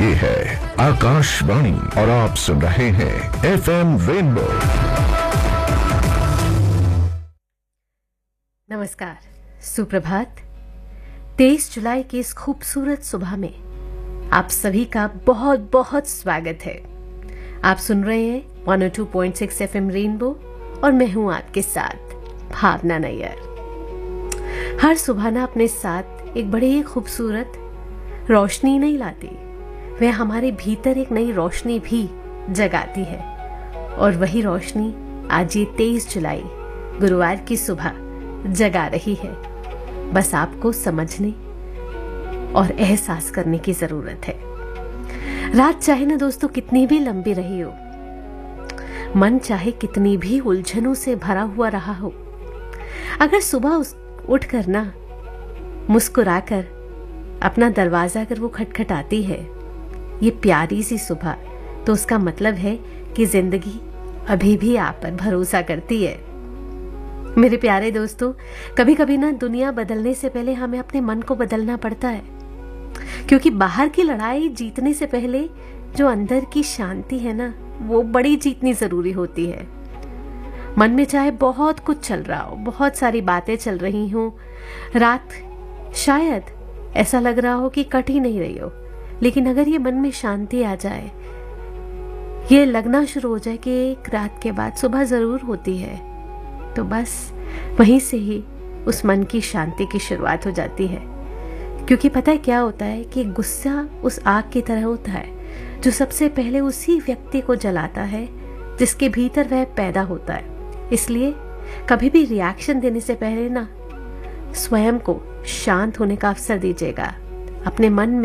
ये है आकाशवाणी और आप सुन रहे हैं FM रेनबो। नमस्कार, सुप्रभात। 23 जुलाई की इस खूबसूरत सुबह में आप सभी का बहुत बहुत स्वागत है। आप सुन रहे हैं 102.6 FM रेनबो और मैं हूं आपके साथ भावना नैयर। हर सुबह ना अपने साथ एक बड़ी ही खूबसूरत रोशनी नहीं लाती, वह हमारे भीतर एक नई रोशनी भी जगाती है। और वही रोशनी आज ये 23 जुलाई गुरुवार की सुबह जगा रही है। बस आपको समझने और एहसास करने की जरूरत है। रात चाहे ना दोस्तों कितनी भी लंबी रही हो, मन चाहे कितनी भी उलझनों से भरा हुआ रहा हो, अगर सुबह उठकर ना मुस्कुराकर अपना दरवाजा अगर वो खटखटाती है, ये प्यारी सी सुबह, तो उसका मतलब है कि जिंदगी अभी भी आप पर भरोसा करती है। मेरे प्यारे दोस्तों, कभी कभी ना दुनिया बदलने से पहले हमें अपने मन को बदलना पड़ता है, क्योंकि बाहर की लड़ाई जीतने से पहले जो अंदर की शांति है ना, वो बड़ी जीतनी जरूरी होती है। मन में चाहे बहुत कुछ चल रहा हो, बहुत सारी बातें चल रही हो, रात शायद ऐसा लग रहा हो कि कट ही नहीं रही हो, लेकिन अगर ये मन में शांति आ जाए, ये लगना शुरू हो जाए कि एक रात के बाद सुबह जरूर होती है, तो बस वहीं से ही उस मन की शांति की शुरुआत हो जाती है। क्योंकि पता है क्या होता है कि गुस्सा उस आग की तरह होता है जो सबसे पहले उसी व्यक्ति को जलाता है जिसके भीतर वह पैदा होता है। इसलिए कभी भी रिएक्शन देने से पहले ना स्वयं को शांत होने का अवसर दीजिएगा। अपने मन में